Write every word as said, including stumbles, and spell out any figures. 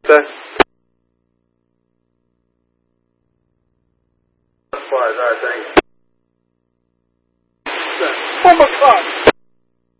Sir? As far as our thing. Oh my God!